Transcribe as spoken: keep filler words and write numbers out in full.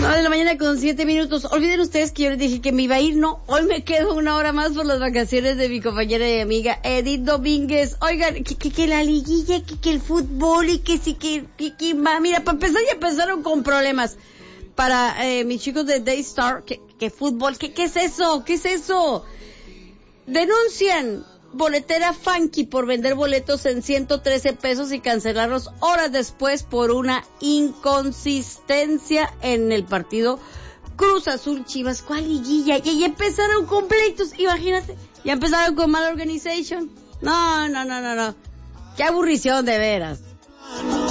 nueve de la mañana con siete minutos. Olviden ustedes que yo les dije que me iba a ir. No, hoy me quedo una hora más por las vacaciones de mi compañera y amiga Edith Domínguez. Oigan, que, que, que la liguilla, que, que el fútbol y que sí, que, que, que va. Mira, para empezar ya empezaron con problemas. Para eh, mis chicos de Daystar, que, que fútbol, que, ¿qué es eso? ¿Qué es eso? Denuncian boletera Funky por vender boletos en ciento trece pesos y cancelarlos horas después por una inconsistencia en el partido Cruz Azul Chivas. ¿Cuál liguilla? Y ya empezaron con pleitos, imagínate. Ya empezaron con mala organization. No, no, no, no, no. Qué aburrición, de veras.